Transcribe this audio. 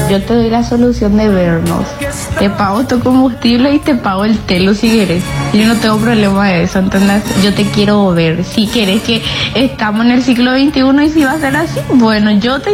Yo te doy la solución de vernos. Te pago tu combustible y te pago el telo si quieres. Yo no tengo problema de eso, ¿entendés? Yo te quiero ver. Si quieres que estamos en el siglo XXI y si va a ser así, bueno, yo te